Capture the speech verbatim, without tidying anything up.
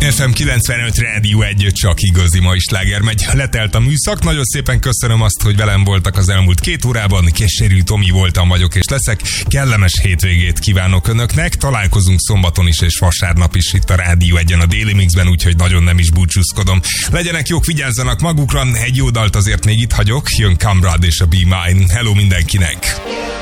ef em kilencvenöt Rádió egy, csak igazi mai sláger megy. Letelt a műszak, nagyon szépen köszönöm azt, hogy velem voltak az elmúlt két órában. Keserű Tomi voltam, vagyok és leszek. Kellemes hétvégét kívánok önöknek. Találkozunk szombaton is és vasárnap is itt a Rádió egyen a Daily Mixben, úgyhogy nagyon nem is búcsúzkodom. Legyenek jók, vigyázzanak magukra, egy jó dalt azért még itt hagyok. Jön Kamrad és a Be Mine. Hello mindenkinek!